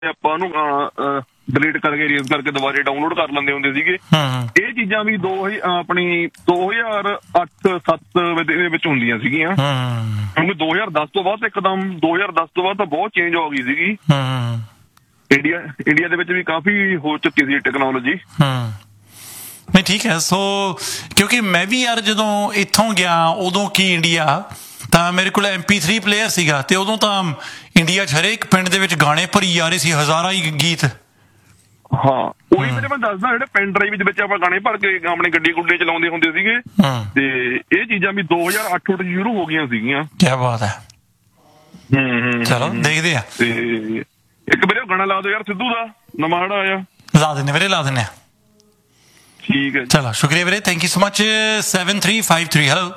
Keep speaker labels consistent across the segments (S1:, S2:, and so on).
S1: ਆਪਾਂ ਉਹਨੂੰ ਡਿਲੀਟ ਕਰਕੇ ਰੇਜ਼ ਕਰਕੇ ਦੁਬਾਰੇ ਡਾਊਨਲੋਡ ਕਰ ਲੈਂਦੇ ਹੁੰਦੇ ਸੀਗੇ। ਇਹ ਚੀਜ਼ਾਂ ਵੀ ਆਪਣੀ 2008-7 ਦੇ ਵਿੱਚ ਹੁੰਦੀਆਂ ਸੀਗੀਆਂ, ਕਿਉਂਕਿ 2010 ਤੋਂ ਬਾਅਦ ਇੱਕਦਮ 2010 ਤੋਂ ਬਾਅਦ ਤਾਂ ਬਹੁਤ ਚੇਂਜ ਹੋ ਗਈ ਸੀਗੀ। ਇੰਡੀਆ ਦੇ ਵਿੱਚ ਵੀ ਕਾਫੀ ਹੋ ਚੁੱਕੀ ਸੀ ਟੈਕਨੋਲੋਜੀ।
S2: ਨਹੀਂ ਠੀਕ ਹੈ। ਸੋ ਕਿਉਂਕਿ ਮੈਂ ਵੀ ਯਾਰ ਜਦੋਂ ਇੱਥੋਂ ਗਿਆ ਉਦੋਂ ਕੀ ਇੰਡੀਆ ਤਾਂ ਮੇਰੇ ਕੋਲ MP3 ਪਲੇਅਰ ਸੀਗਾ, ਤੇ ਉਦੋਂ ਤਾਂ ਇੰਡੀਆ 'ਚ ਹਰੇਕ ਪਿੰਡ ਦੇ ਵਿੱਚ ਗਾਣੇ ਭਰੀ ਜਾ ਰਹੇ ਸੀ, ਹਜ਼ਾਰਾਂ ਹੀ ਗੀਤ।
S1: ਹਾਂ ਉਹੀ ਮੈਂ ਦੱਸਦਾ, ਜਿਹੜੇ ਪੈਨ ਡਰਾਈਵ ਦੇ ਵਿੱਚ ਆਪਾਂ ਗਾਣੇ ਭਰ ਕੇ ਆਪਣੇ ਗੱਡੀ ਗੁੱਡੇ ਚਲਾਉਂਦੇ ਹੁੰਦੇ ਸੀਗੇ, ਤੇ ਇਹ ਚੀਜ਼ਾਂ ਵੀ 2008 ਤੋਂ ਸ਼ੁਰੂ ਹੋ ਗਈਆਂ ਸੀਗੀਆਂ।
S2: ਕਿਆ ਬਾਤ ਹੈ। ਚਲੋ ਦੇਖਦੇ ਆ।
S1: ਤੇ ਇੱਕ ਵੀਰੇ ਗਾਣਾ ਲਾ ਦਿਓ ਯਾਰ, ਸਿੱਧੂ ਦਾ ਨਵਾਂ ਜਿਹੜਾ ਆਇਆ।
S2: ਲਾ ਦਿੰਦੇ ਵੀਰੇ, ਲਾ ਦਿੰਦੇ ਆ।
S1: ਠੀਕ ਹੈ,
S2: ਚਲੋ ਸ਼ੁਕਰੀਆ ਵੀਰੇ, thank you so much. 7353 hello.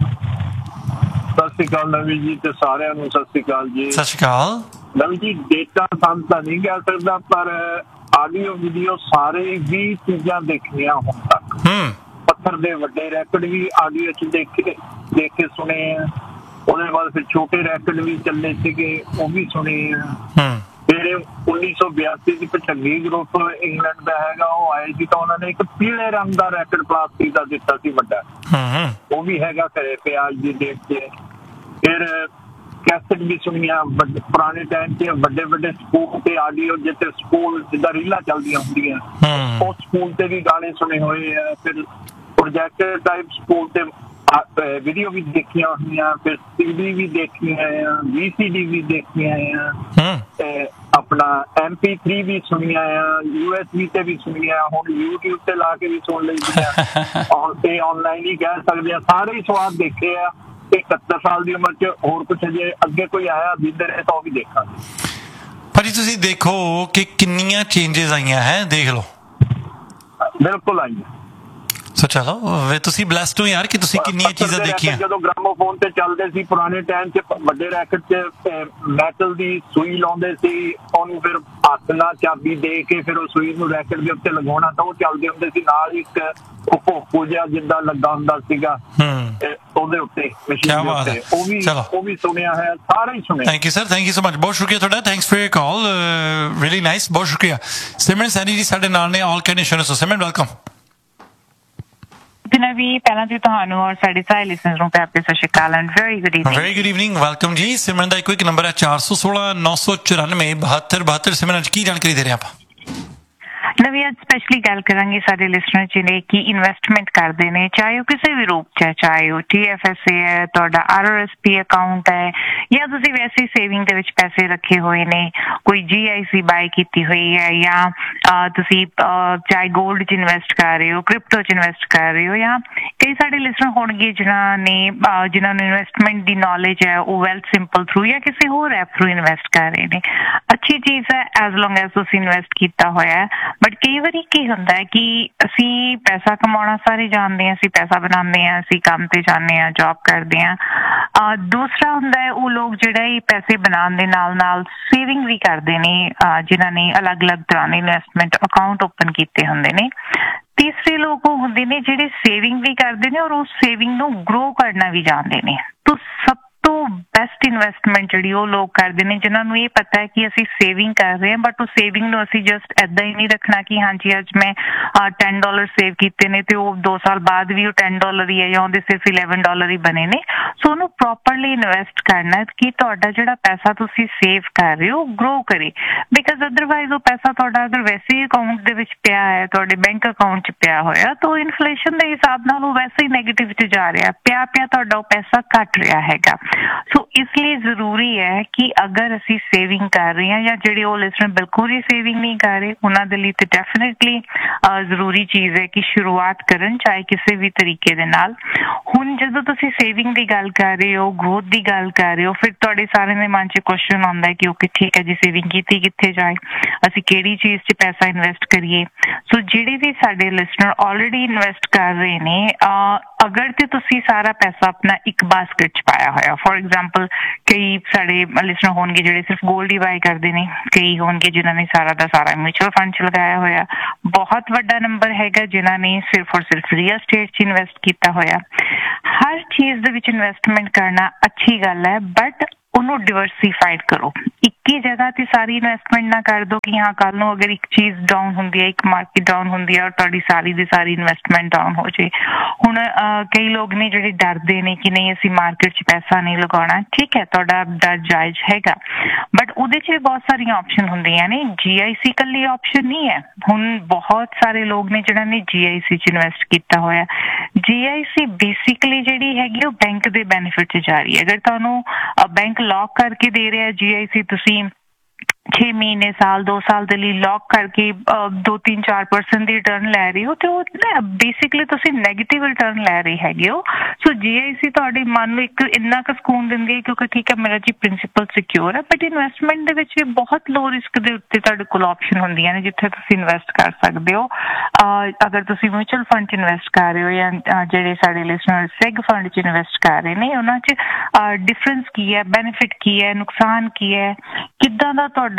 S3: ਸਤਿ ਸ਼੍ਰੀ ਅਕਾਲ ਨਵੀਂ ਜੀ, ਤੇ ਸਾਰਿਆਂ ਨੂੰ ਸਤਿ ਸ਼੍ਰੀ ਅਕਾਲ ਜੀ।
S2: ਸਤਿ ਸ਼੍ਰੀ ਅਕਾਲ
S3: ਨਵੀਂ ਜੀ। ਡੇਟਾ ਸਾਨੂੰ ਤਾਂ ਨਹੀਂ ਕਹਿ ਸਕਦਾ, ਪਰ ਆਡੀਓ ਵੀਡੀਓ ਸਾਰੇ ਹੀ ਚੀਜ਼ਾਂ ਦੇਖਣੀਆਂ ਹੁਣ ਤੱਕ। ਪੱਥਰ ਦੇ ਵੱਡੇ ਰੈਕਡ ਵੀ ਆਡੀਓ 'ਚ ਦੇਖ ਕੇ ਸੁਣੇ ਆ। ਉਹਦੇ ਬਾਅਦ ਫਿਰ ਛੋਟੇ ਰੈਕਡ ਵੀ ਚੱਲੇ ਸੀਗੇ, ਉਹ ਵੀ ਸੁਣੇ ਆ। ਫਿਰ 1982 ਦੀ ਭਚੰਗੀ ਗਰੁੱਪ ਇੰਗਲੈਂਡ ਦਾ ਹੈਗਾ, ਉਹ ਆਏ ਸੀ ਤਾਂ ਉਹਨਾਂ ਨੇ ਇੱਕ ਪੀਲੇ ਰੰਗ ਦਾ ਰੈਕਡ ਪਲਾਸਟਿਕ ਦਾ ਦਿੱਤਾ ਸੀ ਵੱਡਾ, ਉਹ ਵੀ ਹੈਗਾ ਘਰੇ ਪਿਆ ਅੱਜ ਦੀ ਡੇਟ 'ਚ। ਫਿਰ ਕੈਸਟ ਵੀ ਸੁਣੀਆਂ ਪੁਰਾਣੇ ਟਾਈਮ 'ਚ, ਵੱਡੇ ਵੱਡੇ ਸਕੂਲ ਤੇ ਆਡੀਓ ਜਿੱਥੇ ਸਕੂਲ ਜਿੱਦਾਂ ਰੀਲਾਂ ਚੱਲਦੀਆਂ ਹੁੰਦੀਆਂ, ਉਹ ਸਕੂਲ ਤੇ ਵੀ ਗਾਣੇ ਸੁਣੇ ਹੋਏ ਆ। ਫਿਰ ਪ੍ਰੋਜੈਕਟਰ ਟਾਈਪ ਸਕੂਲ ਤੇ ਵੀਡੀਓ ਵੀ ਦੇਖੀਆਂ ਹੋਈਆਂ, ਫਿਰ CD ਵੀ ਦੇਖੀਆਂ ਆ, VCD ਵੀ ਦੇਖੀਆਂ ਆ, ਤੇ ਆਪਣਾ MP3 ਵੀ ਸੁਣੀਆਂ ਆ, USB ਤੇ ਵੀ ਸੁਣੀਆਂ, ਹੁਣ YouTube ਤੇ ਲਾ ਕੇ ਵੀ ਸੁਣ ਲਈਆਂ, ਤੇ ਆਨਲਾਈਨ ਹੀ ਕਹਿ ਸਕਦੇ ਆ। ਸਾਰੇ ਹੀ ਸਵਾਦ ਦੇਖੇ ਆ। 71 ਸਾਲ ਦੀ ਉਮਰ 'ਚ ਹੋਰ ਕੁਛ ਅਜੇ ਅੱਗੇ ਕੋਈ ਆਇਆ ਬਿੰਦਰ ਹੈ ਤਾਂ ਉਹ ਵੀ ਦੇਖਾਂਗੇ।
S2: ਭਾਜੀ ਤੁਸੀਂ ਦੇਖੋ ਕਿ ਕਿੰਨੀਆਂ ਚੇਂਜਸ ਆਈਆਂ ਹੈ, ਦੇਖ ਲਓ।
S3: ਬਿਲਕੁਲ ਆਈਆਂ।
S2: ਸੋ ਚਲੋ ਤੁਸੀਂ ਬਲੈਸਡ ਹੋ ਯਾਰ ਕਿ ਤੁਸੀਂ ਕਿੰਨੀਆਂ ਚੀਜ਼ਾਂ ਦੇਖੀਆਂ।
S3: ਜਦੋਂ ਗ੍ਰਾਮੋਫੋਨ ਤੇ ਚੱਲਦੇ ਸੀ ਪੁਰਾਣੇ ਟਾਈਮ 'ਚ, ਵੱਡੇ ਰੈਕਟ 'ਚ ਮੈਟਲ ਦੀ ਸੂਈ ਲਾਉਂਦੇ ਸੀ, ਉਹਨੂੰ ਫਿਰ ਹੱਥ ਨਾਲ ਚਾਬੀ ਦੇ ਕੇ ਫਿਰ ਉਹ ਸੂਈ ਨੂੰ ਰੈਕਟ ਦੇ ਉੱਤੇ ਲਗਾਉਣਾ, ਤਾਂ ਉਹ ਚੱਲਦੇ ਹੁੰਦੇ ਸੀ। ਨਾਲ ਇੱਕ ਭੋਪੂ ਜਿਹਾ ਜਿੱਦਾਂ ਲੱਗਾ ਹੁੰਦਾ ਸੀਗਾ ਉਹਦੇ ਉੱਤੇ ਮਸ਼ੀਨ ਦੇ ਉੱਤੇ, ਉਹ ਵੀ ਸੁਣਿਆ ਹੈ, ਸਾਰੇ ਹੀ ਸੁਣਿਆ।
S2: Thank you sir, thank you so much, ਬਹੁਤ ਸ਼ੁਕਰੀਆ ਤੁਹਾਡਾ, thanks for your call, really nice, ਬਹੁਤ ਸ਼ੁਕਰੀਆ। ਸਿਮਰਨ ਸੈਣੀ ਜੀ ਸਾਡੇ ਨਾਲ ਨੇ, ਆਲ ਕੈਨੇਡਾ ਇੰਸ਼ੋਰੈਂਸ ਤੋਂ। ਸਿਮਰਨ ਵੈਲਕਮ।
S4: ਵੀ ਪਹਿਲਾਂ ਜੀ ਤੁਹਾਨੂੰ ਔਰ ਸਾਡੇ ਸਾਰੇ ਲਿਸਨਰਸ ਨੂੰ ਪਿਆਰ ਭਰੀ ਸਤਿ ਸ਼੍ਰੀ ਅਕਾਲ and very good evening.
S2: Very good evening, welcome ਜੀ। ਸਿਮਰਨ ਦਾ ਇੱਕੋ ਇੱਕ ਨੰਬਰ ਹੈ 416 994 7272। ਸਿਮਰਨ ਕੀ ਜਾਣਕਾਰੀ ਦੇ ਰਹੇ ਆਪਾਂ?
S4: ਨਵੀਂ ਅੱਜ ਸਪੈਸ਼ਲੀ ਗੱਲ ਕਰਾਂਗੇ ਸਾਡੇ ਲਿਸਨਰ ਜਿਹੜੇ ਕਿ ਇਨਵੈਸਟਮੈਂਟ ਕਰਦੇ ਨੇ, ਚਾਹੇ ਉਹ ਕਿਸੇ ਵੀ ਰੂਪ 'ਚ ਹੈ, ਚਾਹੇ ਉਹ TFSA ਹੈ, ਤੁਹਾਡਾ RRSP ਅਕਾਊਂਟ ਹੈ, ਜਾਂ ਤੁਸੀਂ ਵੈਸੇ ਸੇਵਿੰਗ ਦੇ ਵਿੱਚ ਪੈਸੇ ਰੱਖੇ ਹੋਏ ਨੇ, ਕੋਈ GIC ਬਾਏ ਕੀਤੀ ਹੋਈ ਹੈ, ਜਾਂ ਤੁਸੀਂ ਚਾਹੇ ਗੋਲਡ 'ਚ ਇਨਵੈਸਟ ਕਰ ਰਹੇ ਹੋ, ਕ੍ਰਿਪਟੋ 'ਚ ਇਨਵੈਸਟ ਕਰ ਰਹੇ ਹੋ, ਜਾਂ ਕਈ ਸਾਡੇ ਲਿਸਨਰ ਹੋਣਗੇ ਜਿਨ੍ਹਾਂ ਨੂੰ ਇਨਵੈਸਟਮੈਂਟ ਦੀ ਨੌਲੇਜ ਹੈ, ਉਹ ਵੈਲਥ ਸਿੰਪਲ ਥਰੂ ਜਾਂ ਕਿਸੇ ਹੋਰ ਐਪ ਥਰੂ ਇਨਵੈਸਟ ਕਰ ਰਹੇ ਨੇ। ਅੱਛੀ ਚੀਜ਼ ਹੈ ਐਜ਼ ਲੌਂਗ ਐਜ਼ ਤੁਸੀਂ ਇਨਵੈਸਟ ਕੀਤਾ ਹੋਇਆ ਹੈ। ਬਟ ਕਈ ਵਾਰੀ ਕੀ ਹੁੰਦਾ ਹੈ ਕਿ ਅਸੀਂ ਪੈਸਾ ਕਮਾਉਣਾ ਸਾਰੇ ਜਾਣਦੇ ਹਾਂ, ਅਸੀਂ ਪੈਸਾ ਬਣਾਉਂਦੇ ਹਾਂ, ਅਸੀਂ ਕੰਮ ਤੇ ਜਾਂਦੇ ਹਾਂ, ਜੌਬ ਕਰਦੇ ਹਾਂ। ਦੂਸਰਾ ਹੁੰਦਾ ਹੈ ਉਹ ਲੋਕ ਜਿਹੜਾ ਇਹ ਪੈਸੇ ਬਣਾਉਣ ਦੇ ਨਾਲ ਨਾਲ ਸੇਵਿੰਗ ਵੀ ਕਰਦੇ ਨੇ, ਜਿਨ੍ਹਾਂ ਨੇ ਅਲੱਗ ਅਲੱਗ ਤਰ੍ਹਾਂ ਦੇ ਇਨਵੈਸਟਮੈਂਟ ਅਕਾਊਂਟ ਓਪਨ ਕੀਤੇ ਹੁੰਦੇ ਨੇ। ਤੀਸਰੇ ਲੋਕ ਉਹ ਹੁੰਦੇ ਨੇ ਜਿਹੜੇ ਸੇਵਿੰਗ ਵੀ ਕਰਦੇ ਨੇ ਔਰ ਉਸ ਸੇਵਿੰਗ ਨੂੰ ਗਰੋ ਕਰਨਾ ਵੀ ਜਾਣਦੇ ਨੇ। ਤਾਂ ਸਭ ਤੋਂ ਬੈਸਟ ਇਨਵੈਸਟਮੈਂਟ ਜਿਹੜੀ ਉਹ ਲੋਕ ਕਰਦੇ ਨੇ ਜਿਨ੍ਹਾਂ ਨੂੰ ਇਹ ਪਤਾ ਹੈ ਕਿ ਅਸੀਂ ਸੇਵਿੰਗ ਕਰ ਰਹੇ ਹਾਂ, ਬਟ ਉਹ ਸੇਵਿੰਗ ਨੂੰ ਅਸੀਂ ਜਸਟ ਏਦਾਂ ਹੀ ਨਹੀਂ ਰੱਖਣਾ ਕਿ ਹਾਂਜੀ ਅੱਜ ਮੈਂ $10 ਸੇਵ ਕੀਤੇ ਨੇ ਤੇ ਉਹ 2 ਸਾਲ ਬਾਅਦ ਵੀ ਉਹ $10 ਹੀ ਹੈ ਜਾਂ ਉਹਦੇ ਸਿਰਫ $11 ਹੀ ਬਣੇ ਨੇ। ਸੋ ਉਹਨੂੰ ਪ੍ਰੋਪਰਲੀ ਇਨਵੈਸਟ ਕਰਨਾ ਕਿ ਤੁਹਾਡਾ ਜਿਹੜਾ ਪੈਸਾ ਤੁਸੀਂ ਸੇਵ ਕਰ ਰਹੇ ਹੋ ਗਰੋ ਕਰੇ, ਬਿਕਾਜ਼ ਅਦਰਵਾਈਜ਼ ਉਹ ਪੈਸਾ ਤੁਹਾਡਾ ਅਗਰ ਵੈਸੇ ਹੀ ਅਕਾਊਂਟ ਦੇ ਵਿੱਚ ਪਿਆ ਹੈ, ਤੁਹਾਡੇ ਬੈਂਕ ਅਕਾਊਂਟ 'ਚ ਪਿਆ ਹੋਇਆ, ਤਾਂ ਇਨਫਲੇਸ਼ਨ ਦੇ ਹਿਸਾਬ ਨਾਲ ਉਹ ਵੈਸੇ ਹੀ ਨੈਗੇਟਿਵ 'ਚ ਜਾ ਰਿਹਾ, ਪਿਆ ਤੁਹਾਡਾ ਉਹ ਪੈਸਾ ਘੱਟ ਰਿਹਾ ਹੈਗਾ। ਸੋ ਇਸ ਲਈ ਜ਼ਰੂਰੀ ਹੈ ਕਿ ਅਗਰ ਅਸੀਂ ਸੇਵਿੰਗ ਕਰ ਰਹੇ ਹਾਂ ਜਾਂ ਜਿਹੜੇ ਉਹ ਲਿਸਨਰ ਬਿਲਕੁਲ ਹੀ ਸੇਵਿੰਗ ਨਹੀਂ ਕਰ ਰਹੇ, ਉਹਨਾਂ ਦੇ ਲਈ ਤਾਂ ਡੈਫੀਨੇਟਲੀ ਜ਼ਰੂਰੀ ਚੀਜ਼ ਹੈ ਕਿ ਸ਼ੁਰੂਆਤ ਕਰਨ ਚਾਹੇ ਕਿਸੇ ਵੀ ਤਰੀਕੇ ਦੇ ਨਾਲ। ਹੁਣ ਜਦੋਂ ਤੁਸੀਂ ਸੇਵਿੰਗ ਦੀ ਗੱਲ ਕਰ ਰਹੇ ਹੋ, ਗਰੋਥ ਦੀ ਗੱਲ ਕਰ ਰਹੇ ਹੋ, ਫਿਰ ਤੁਹਾਡੇ ਸਾਰਿਆਂ ਦੇ ਮਨ 'ਚ ਕੁਐਸਚਨ ਆਉਂਦਾ ਹੈ ਕਿ ਓਕੇ ਠੀਕ ਹੈ ਜੀ, ਸੇਵਿੰਗ ਕੀਤੀ ਕਿੱਥੇ ਜਾਏ, ਅਸੀਂ ਕਿਹੜੀ ਚੀਜ਼ 'ਚ ਪੈਸਾ ਇਨਵੈਸਟ ਕਰੀਏ। ਸੋ ਜਿਹੜੇ ਵੀ ਸਾਡੇ ਲਿਸਨਰ ਆਲਰੇਡੀ ਇਨਵੈਸਟ ਕਰ ਰਹੇ ਨੇ, ਅਗਰ ਤੇ ਤੁਸੀਂ ਸਾਰਾ ਪੈਸਾ ਆਪਣਾ ਇੱਕ ਬਾਸਕਟ 'ਚ ਪਾਇਆ ਹੋਇਆ, ਫੋਰ ਐਗਜ਼ਾਮਪਲ ਕਈ ਸਾਡੇ ਲਿਸਨਰ ਹੋਣਗੇ ਜਿਹੜੇ ਸਿਰਫ ਗੋਲਡ ਹੀ ਬਾਏ ਕਰਦੇ ਨੇ, ਕਈ ਹੋਣਗੇ ਜਿਨ੍ਹਾਂ ਨੇ ਸਾਰਾ ਦਾ ਸਾਰਾ ਮਿਊਚੁਅਲ ਫੰਡ 'ਚ ਲਗਾਇਆ ਹੋਇਆ, ਬਹੁਤ ਵੱਡਾ ਨੰਬਰ ਹੈਗਾ ਜਿਨ੍ਹਾਂ ਨੇ ਸਿਰਫ ਔਰ ਸਿਰਫ ਰੀਅਲ ਸਟੇਟ 'ਚ ਇਨਵੈਸਟ ਕੀਤਾ ਹੋਇਆ। ਹਰ ਚੀਜ਼ ਦੇ ਵਿੱਚ ਇਨਵੈਸਟਮੈਂਟ ਕਰਨਾ ਅੱਛੀ ਗੱਲ ਹੈ, ਬਟ ਉਹਨੂੰ ਡਿਵਰਸੀਫਾਈਡ ਕਰੋ। ਇੱਕ ਹੀ ਜਗ੍ਹਾ ਤੇ ਸਾਰੀ ਇਨਵੈਸਟਮੈਂਟ ਨਾ ਕਰ ਦੋ ਕਿ ਹਾਂ ਕੱਲ ਨੂੰ ਅਗਰ ਇੱਕ ਚੀਜ਼ ਡਾਊਨ ਹੁੰਦੀ ਹੈ, ਇੱਕ ਮਾਰਕੀਟ ਡਾਊਨ ਹੁੰਦੀ ਹੈ ਔਰ ਤੁਹਾਡੀ ਸਾਰੀ ਦੀ ਸਾਰੀ ਇਨਵੈਸਟਮੈਂਟ ਡਾਊਨ ਹੋ ਜੇ। ਹੁਣ ਕਈ ਲੋਕ ਨੇ ਜਿਹੜੇ ਡਰਦੇ ਨੇ ਕਿ ਨਹੀਂ ਅਸੀਂ ਮਾਰਕੀਟ 'ਚ ਪੈਸਾ ਨਹੀਂ ਲਗਾਉਣਾ। ਠੀਕ ਹੈ, ਤੁਹਾਡਾ ਡਰ ਜਾਇਜ਼ ਹੈਗਾ, ਬਟ ਉਹਦੇ 'ਚ ਵੀ ਬਹੁਤ ਸਾਰੀਆਂ ਆਪਸ਼ਨ ਹੁੰਦੀਆਂ ਨੇ। GIC ਇਕੱਲੀ ਆਪਸ਼ਨ ਨਹੀਂ ਹੈ। ਹੁਣ ਬਹੁਤ ਸਾਰੇ ਲੋਕ ਨੇ ਜਿਹਨਾਂ ਨੇ GIC 'ਚ ਇਨਵੈਸਟ ਕੀਤਾ ਹੋਇਆ। GIC ਬੇਸਿਕਲੀ ਜਿਹੜੀ ਹੈਗੀ ਉਹ ਬੈਂਕ ਦੇ ਬੈਨੀਫਿਟ 'ਚ ਜਾ ਰਹੀ ਹੈ। ਅਗਰ ਤੁਹਾਨੂੰ ਬੈਂਕ ਲੌਕ ਕਰਕੇ ਦੇ ਰਿਹਾ GIC, ਤੁਸੀਂ 6 ਮਹੀਨੇ ਸਾਲ 2 ਸਾਲ ਦੇ ਲਈ ਲੌਕ ਕਰਕੇ 2-3-4% ਦੀ ਰਿਟਰਨ ਲੈ ਰਹੇ ਹੋ ਤੇ ਉਹ ਬੇਸਿਕਲੀ ਤੁਸੀਂ ਨੈਗੇਟਿਵ ਰਿਟਰਨ ਲੈ ਰਹੇ ਹੈਗੇ ਹੋ। ਸੋ GIC ਤੁਹਾਡੇ ਮਨ ਨੂੰ ਇੱਕ ਇੰਨਾ ਕੁ ਸਕੂਨ ਦਿੰਦੀ ਹੈ ਕਿਉਂਕਿ ਠੀਕ ਹੈ ਮੇਰਾ ਜੀ ਪ੍ਰਿੰਸੀਪਲ ਸਿਕਿਉਰ ਹੈ, ਬਟ ਇਨਵੈਸਟਮੈਂਟ ਦੇ ਵਿੱਚ ਵੀ ਬਹੁਤ ਲੋ ਰਿਸਕ ਦੇ ਉੱਤੇ ਤੁਹਾਡੇ ਕੋਲ ਆਪਸ਼ਨ ਹੁੰਦੀਆਂ ਨੇ ਜਿੱਥੇ ਤੁਸੀਂ ਇਨਵੈਸਟ ਕਰ ਸਕਦੇ ਹੋ। ਅਗਰ ਤੁਸੀਂ ਮਿਊਚੁਅਲ ਫੰਡ 'ਚ ਇਨਵੈਸਟ ਕਰ ਰਹੇ ਹੋ ਜਾਂ ਜਿਹੜੇ ਸਾਡੇ ਲਿਸਨਰ ਸੈਗ ਫੰਡ 'ਚ ਇਨਵੈਸਟ ਕਰ ਰਹੇ ਨੇ, ਉਹਨਾਂ 'ਚ ਡਿਫਰੈਂਸ ਕੀ ਹੈ, ਬੈਨੀਫਿਟ ਕੀ ਹੈ, ਨੁਕਸਾਨ ਕੀ ਹੈ, ਕਿੱਦਾਂ ਦਾ ਤੁਹਾਡਾ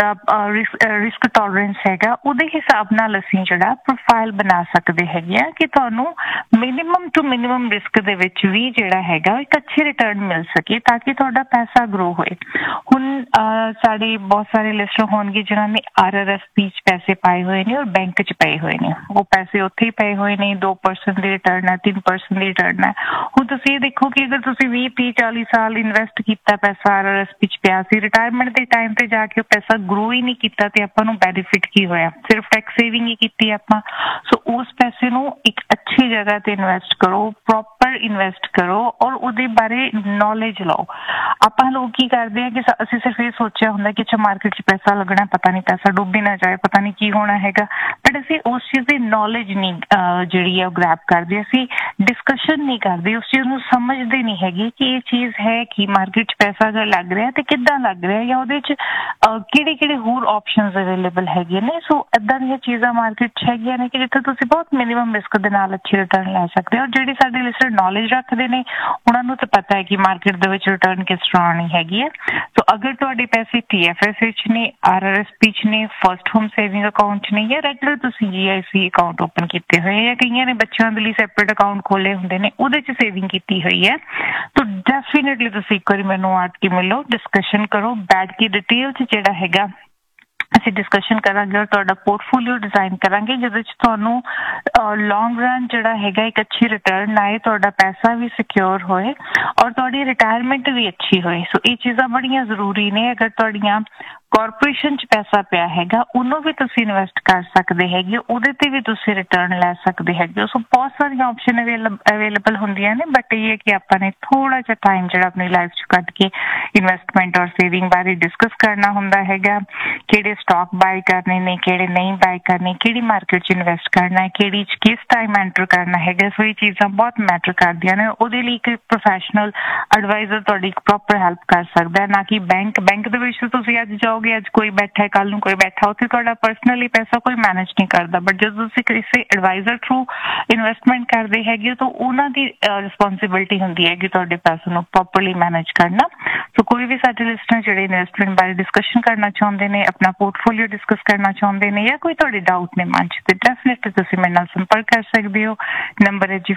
S4: ਰਿਸਕ ਟੋਲਰੈਂਸ ਹੈਗਾ, ਉਹਦੇ ਹਿਸਾਬ ਨਾਲ ਅਸੀਂ ਜਿਹੜਾ ਪ੍ਰੋਫਾਈਲ ਬਣਾ ਸਕਦੇ ਹੈਗੇ ਆ ਕਿ ਤੁਹਾਨੂੰ ਮਿਨੀਮਮ ਟੂ ਮਿਨੀਮਮ ਰਿਸਕ ਦੇ ਵਿੱਚ ਵੀ ਜਿਹੜਾ ਹੈਗਾ ਇੱਕ ਅੱਛੀ ਰਿਟਰਨ ਮਿਲ ਸਕੇ ਤਾਂ ਕਿ ਤੁਹਾਡਾ ਪੈਸਾ ਗਰੋ ਹੋਏ। ਹੁਣ ਸਾਡੇ ਬਹੁਤ ਸਾਰੇ ਲਿਸਟਰ ਹੋਣਗੇ ਜਿਨ੍ਹਾਂ ਨੇ RRSP 'ਚ ਪੈਸੇ ਪਾਏ ਹੋਏ ਨੇ ਔਰ ਬੈਂਕ 'ਚ ਪਏ ਹੋਏ ਨੇ। ਉਹ ਪੈਸੇ ਉੱਥੇ ਹੀ ਪਏ ਹੋਏ ਨੇ, 2% ਦੀ ਰਿਟਰਨ ਹੈ, 3% ਦੀ ਰਿਟਰਨ ਹੈ। ਹੁਣ ਤੁਸੀਂ ਇਹ ਦੇਖੋ ਕਿ ਅਗਰ ਤੁਸੀਂ 20-30-40 ਸਾਲ ਇਨਵੈਸਟ ਕੀਤਾ ਪੈਸਾ RRSP 'ਚ ਪਿਆ ਸੀ, ਰਿਟਾਇਰਮੈਂਟ ਦੇ ਟਾਈਮ ਤੇ ਜਾ ਕੇ ਉਹ ਪੈਸਾ ਗਰੋ ਹੀ ਨਹੀਂ ਕੀਤਾ ਤੇ ਆਪਾਂ ਨੂੰ ਬੈਨੀਫਿਟ ਕੀ ਹੋਇਆ? ਸਿਰਫ ਟੈਕਸ ਸੇਵਿੰਗ ਹੀ ਕੀਤੀ ਆਪਾਂ। ਸੋ ਉਸ ਪੈਸੇ ਨੂੰ ਇੱਕ ਅੱਛੀ ਜਗ੍ਹਾ ਤੇ ਇਨਵੈਸਟ ਕਰੋ, ਪ੍ਰੋਪਰ ਇਨਵੈਸਟ ਕਰੋ ਔਰ ਉਹਦੇ ਬਾਰੇ ਨੌਲੇਜ ਲਓ। ਆਪਾਂ ਲੋਕ ਕੀ ਕਰਦੇ ਆ ਕਿ ਅਸੀਂ ਸਿਰਫ ਇਹ ਸੋਚਿਆ ਹੁੰਦਾ ਕਿ ਅੱਛਾ ਮਾਰਕੀਟ 'ਚ ਪੈਸਾ ਲੱਗਣਾ, ਪਤਾ ਨਹੀਂ ਪੈਸਾ ਡੁੱਬ ਹੀ ਨਾ ਜਾਏ, ਪਤਾ ਨਹੀਂ ਕੀ ਹੋਣਾ ਹੈਗਾ, ਬਟ ਅਸੀਂ ਉਸ ਚੀਜ਼ ਦੀ ਨੌਲੇਜ ਨਹੀਂ ਜਿਹੜੀ ਹੈ ਉਹ ਗ੍ਰੈਬ ਕਰਦੇ, ਅਸੀਂ ਡਿਸਕਸ਼ਨ ਨਹੀਂ ਕਰਦੇ, ਉਸ ਚੀਜ਼ ਨੂੰ ਸਮਝਦੇ ਨਹੀਂ ਹੈਗੇ ਕਿ ਇਹ ਚੀਜ਼ ਹੈ ਕਿ ਮਾਰਕੀਟ 'ਚ ਪੈਸਾ ਅਗਰ ਲੱਗ ਰਿਹਾ ਤੇ ਕਿੱਦਾਂ ਲੱਗ ਰਿਹਾ ਜਾਂ ਉਹਦੇ 'ਚ ਕਿਹੜੇ ਹੋਰ ਆਪਸ਼ਨਸ ਅਵੇਲੇਬਲ ਹੈਗੇ ਨੇ। ਸੋ ਏਦਾਂ ਦੀਆਂ ਚੀਜ਼ਾਂ ਮਾਰਕੀਟ 'ਚ ਹੈਗੀਆਂ ਨੇ ਕਿ ਜਿੱਥੇ ਤੁਸੀਂ ਬਹੁਤ ਮਿਨੀਮਮ ਰਿਸਕ ਦੇ ਨਾਲ ਅੱਛੀ ਰਿਟਰਨ ਲੈ ਸਕਦੇ ਹੋ। ਜਿਹੜੀ ਸਾਡੇ ਲਿਸਟਰ ਨੌਲੇਜ ਰੱਖਦੇ ਨੇ ਉਹਨਾਂ ਨੂੰ ਤਾਂ ਪਤਾ ਹੈ ਕਿ ਮਾਰਕੀਟ ਦੇ ਵਿੱਚ ਰਿਟਰਨ ਕਿਸ ਤਰ੍ਹਾਂ ਆਉਣੀ ਹੈਗੀ ਹੈ। ਸੋ ਅਗਰ ਤੁਹਾਡੇ ਪੈਸੇ TFS ਵਿੱਚ ਨੇ, RRSP 'ਚ ਨੇ, ਫਸਟ ਹੋਮ ਸੇਵਿੰਗ ਅਕਾਊਂਟ 'ਚ ਨੇ ਜਾਂ ਰੈਗੂਲਰ ਤੁਸੀਂ GIC ਅਕਾਊਂਟ ਓਪਨ ਕੀਤੇ ਹੋਏ ਜਾਂ ਕਈਆਂ ਨੇ ਬੱਚਿਆਂ ਦੇ ਲਈ ਸੈਪਰੇਟ ਅਕਾਊਂਟ ਖੋਲੇ ਹੁੰਦੇ ਨੇ, ਉਹਦੇ 'ਚ ਸੇਵਿੰਗ ਕੀਤੀ ਹੋਈ ਹੈ, ਤਾਂ ਡੈਫੀਨੇਟਲੀ ਤੁਸੀਂ ਇੱਕ ਵਾਰੀ ਮੈਨੂੰ ਆ ਕੇ ਮਿਲੋ, ਡਿਸਕਸ਼ਨ ਕਰੋ, ਬੈਠ ਕੇ ਡਿਟੇਲ 'ਚ ਜਿਹੜਾ ਹੈਗਾ ਅਸੀਂ ਡਿਸਕਸ਼ਨ ਕਰਾਂਗੇ ਔਰ ਤੁਹਾਡਾ ਪੋਰਟਫੋਲੀਓ ਡਿਜ਼ਾਈਨ ਕਰਾਂਗੇ ਜਿਹਦੇ 'ਚ ਤੁਹਾਨੂੰ ਲੌਂਗ ਰਨ ਜਿਹੜਾ ਹੈਗਾ ਇੱਕ ਅੱਛੀ ਰਿਟਰਨ ਆਏ, ਤੁਹਾਡਾ ਪੈਸਾ ਵੀ ਸਿਕਿਉਰ ਹੋਏ ਔਰ ਤੁਹਾਡੀ ਰਿਟਾਇਰਮੈਂਟ ਵੀ ਅੱਛੀ ਹੋਏ। ਸੋ ਇਹ ਚੀਜ਼ਾਂ ਬੜੀਆਂ ਜ਼ਰੂਰੀ ਨੇ। ਅਗਰ ਤੁਹਾਡੀਆਂ ਕਾਰਪੋਰੇਸ਼ਨ 'ਚ ਪੈਸਾ ਪਿਆ ਹੈਗਾ ਉਹਨੂੰ ਵੀ ਤੁਸੀਂ ਇਨਵੈਸਟ ਕਰ ਸਕਦੇ ਹੈਗੇ, ਉਹਦੇ ਤੇ ਵੀ ਤੁਸੀਂ ਰਿਟਰਨ ਲੈ ਸਕਦੇ ਹੈਗੇ। ਸੋ ਬਹੁਤ ਸਾਰੀਆਂ ਆਪਸ਼ਨ ਅਵੇਲੇਬਲ ਹੁੰਦੀਆਂ ਨੇ, ਬਟ ਇਹ ਹੈ ਕਿ ਆਪਾਂ ਨੇ ਥੋੜਾ ਜਿਹਾ ਟਾਈਮ ਜਿਹੜਾ ਆਪਣੀ ਲਾਈਫ 'ਚ ਕੱਢ ਕੇ ਇਨਵੈਸਟਮੈਂਟ ਔਰ ਸੇਵਿੰਗ ਬਾਰੇ ਡਿਸਕਸ ਕਰਨਾ ਹੁੰਦਾ ਹੈਗਾ। ਕਿਹੜੇ ਸਟਾਕ ਬਾਏ ਕਰਨੇ ਨੇ, ਕਿਹੜੇ ਨਹੀਂ ਬਾਏ ਕਰਨੇ, ਕਿਹੜੀ ਮਾਰਕੀਟ 'ਚ ਇਨਵੈਸਟ ਕਰਨਾ ਹੈ, ਕਿਹੜੀ 'ਚ ਕਿਸ ਟਾਈਮ ਐਂਟਰ ਕਰਨਾ ਹੈਗਾ। ਸੋ ਇਹ ਚੀਜ਼ਾਂ ਬਹੁਤ ਮੈਟਰ ਕਰਦੀਆਂ ਨੇ। ਉਹਦੇ ਲਈ ਇੱਕ ਪ੍ਰੋਫੈਸ਼ਨਲ ਐਡਵਾਈਜ਼ਰ ਤੁਹਾਡੀ ਇੱਕ ਪ੍ਰੋਪਰ ਹੈਲਪ ਕਰ ਸਕਦਾ ਹੈ, ਨਾ ਕਿ ਬੈਂਕ ਦੇ ਵਿੱਚ ਤੁਸੀਂ ਅੱਜ ਜਾਓ ਅੱਜ ਕੋਈ ਬੈਠਾ ਹੈ, ਕੱਲ ਨੂੰ ਕੋਈ ਬੈਠਾ, ਉੱਥੇ ਤੁਹਾਡਾ ਪਰਸਨਲੀ ਪੈਸਾ ਕੋਈ ਮੈਨੇਜ ਨਹੀਂ ਕਰਦਾ। ਬਟ ਜਦੋਂ ਤੁਸੀਂ ਕਿਸੇ ਐਡਵਾਈਜ਼ਰ ਥਰੂ ਇਨਵੈਸਟਮੈਂਟ ਕਰਦੇ ਹੈਗੇ ਤਾਂ ਉਹਨਾਂ ਦੀ ਰਿਸਪੌਂਸਿਬਿਲਿਟੀ ਹੁੰਦੀ ਹੈ ਕਿ ਤੁਹਾਡੇ ਪੈਸੇ ਨੂੰ ਪ੍ਰੋਪਰਲੀ ਮੈਨੇਜ ਕਰਨਾ। ਸੋ ਕੋਈ ਵੀ ਸਾਡੇ ਲਿਸਟਰ ਜਿਹੜੇ ਇਨਵੈਸਟਮੈਂਟ ਬਾਰੇ ਡਿਸਕਸ਼ਨ ਕਰਨਾ ਚਾਹੁੰਦੇ ਨੇ, ਆਪਣਾ ਪੋਰਟਫੋਲੀਓ ਡਿਸਕਸ ਕਰਨਾ ਚਾਹੁੰਦੇ ਨੇ ਜਾਂ ਕੋਈ ਤੁਹਾਡੇ ਡਾਊਟ ਨੇ ਮਨ 'ਚ, ਤੇ ਡੈਫੀਨੇਟਲੀ ਤੁਸੀਂ ਮੇਰੇ ਨਾਲ ਸੰਪਰਕ ਕਰ ਸਕਦੇ ਹੋ। ਨੰਬਰ ਹੈ ਜੀ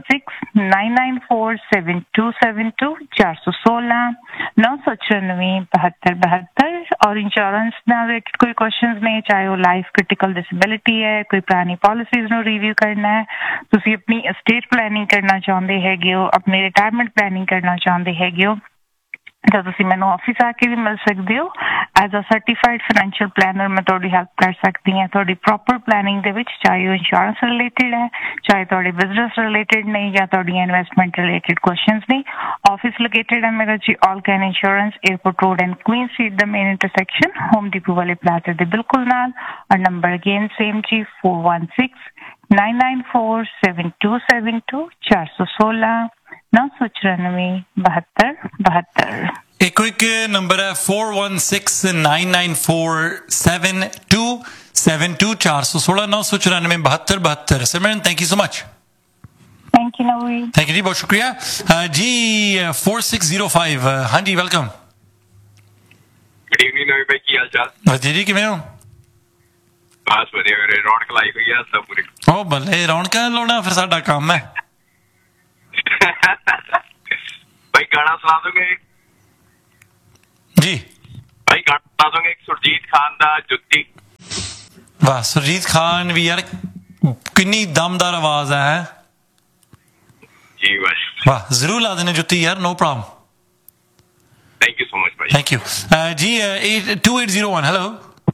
S4: 4169947272 416 994 7272 ਔਰ ਇੰਸ਼ੋਰੈਂਸ ਨਾਲ ਰਿਲੇਟਡ ਕੋਈ ਕੁਐਸਚਨਸ ਨੇ, ਚਾਹੇ ਉਹ ਲਾਈਫ ਕ੍ਰਿਟੀਕਲ ਡਿਸੇਬਿਲਿਟੀ ਹੈ, ਕੋਈ ਪੁਰਾਣੀ ਪਾਲਿਸੀਜ਼ ਨੂੰ ਰਿਵਿਊ ਕਰਨਾ ਹੈ, ਤੁਸੀਂ ਆਪਣੀ estate ਪਲੈਨਿੰਗ ਕਰਨਾ ਚਾਹੁੰਦੇ ਹੈਗੇ ਹੋ, ਆਪਣੀ ਰਿਟਾਇਰਮੈਂਟ ਪਲੈਨਿੰਗ ਕਰਨਾ ਚਾਹੁੰਦੇ ਹੈਗੇ ਹੋ, ਤਾਂ ਤੁਸੀਂ ਮੈਨੂੰ ਆਫਿਸ ਆ ਕੇ ਵੀ ਮਿਲ ਸਕਦੇ ਹੋ। As a certified financial planner ਮੈਂ ਤੁਹਾਡੀ ਹੈਲਪ ਕਰ ਸਕਦੀ ਹਾਂ ਤੁਹਾਡੀ ਪ੍ਰੋਪਰ ਪਲੈਨਿੰਗ ਦੇ ਵਿੱਚ, ਚਾਹੇ ਉਹ ਇੰਸ਼ੋਰੈਂਸ ਰਿਲੇਟਡ ਹੈ, ਚਾਹੇ ਤੁਹਾਡੇ ਬਿਜ਼ਨਸ ਰਿਲੇਟਡ ਨੇ ਜਾਂ ਤੁਹਾਡੀਆਂ ਇਨਵੈਸਟਮੈਂਟ ਰਿਲੇਟਡ ਕੁਐਸਚਨਸ ਨੇ। ਆਫਿਸ ਲੋਕੇਟਡ ਹੈ ਮੇਰਾ ਜੀ ਆਲ can insurance, airport road and Queen street the main intersection, home depot ਵਾਲੇ ਪਲਾਜ਼ਾ ਦੇ ਬਿਲਕੁਲ ਨਾਲ। ਔਰ ਨੰਬਰ ਅਗੇਨ ਸੇਮ ਜੀ 4169947272 416 994 7272।
S2: एक नंबर है 4169947272 416 994 7272। सिमरन thank you so much.
S4: Thank you Navi.
S2: Thank you जी, बहुत शुक्रिया जी। 4605 हाँ जी, वेलकम।
S5: गुड इवनिंग नवी भाई, की हाल चाल?
S2: जी जी, किवें हो?
S5: बस वधिया वीरे, रौनक लाई हुई है सब पूरी।
S2: ओ भले रौनक लाउणा फिर साडा काम है।
S5: भाई गाना सुना दोगे?
S2: ਜੀ
S5: ਭਾਈ ਗਾਣਾ ਸੁਣਾ ਦੋਗੇ ਇੱਕ ਸੁਰਜੀਤ ਖਾਨ ਦਾ ਜੁੱਤੀ?
S2: ਵਾਹ, ਸੁਰਜੀਤ ਖਾਨ ਵੀ ਯਾਰ ਕਿੰਨੀ ਦਮਦਾਰ ਆਵਾਜ਼ ਹੈ।
S5: ਜੀ ਭਾਈ,
S2: ਵਾਹ, ਜ਼ਰੂਰ ਲਾ ਦੇਣੇ ਜੁੱਤੀ ਯਾਰ, no problem.
S5: Thank you so much Bhai.
S2: Thank you ਜੀ। 2801 ਹੈਲੋ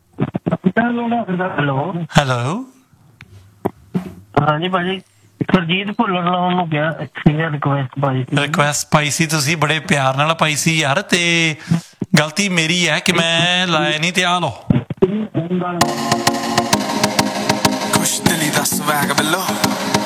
S2: ਹੈਲੋ।
S6: ਹਾਂਜੀ ਭਾਜੀ, ਸੁਰਜੀਤ ਭੁੱਲਰ ਲਾਉਣ ਨੂੰ ਕਿਹਾ
S2: ਰਿਕੁਐਸਟ ਪਾਈ ਸੀ ਤੁਸੀਂ, ਬੜੇ ਪਿਆਰ ਨਾਲ ਪਾਈ ਸੀ ਯਾਰ, ਤੇ ਗਲਤੀ ਮੇਰੀ ਹੈ ਕਿ ਮੈਂ ਲਾਇਆ ਨਹੀਂ। ਤੇ ਆ ਲੋ
S7: ਕੁਛ ਦਿਲੀ ਦਾ ਸਵੈਗ ਬਿੱਲੋ